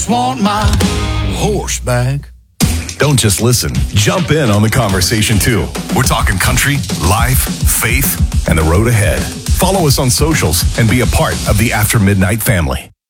Want my horse back. Don't just listen. Jump in on the conversation too. We're talking country, life, faith, and the road ahead. Follow us on socials and be a part of the After Midnight family.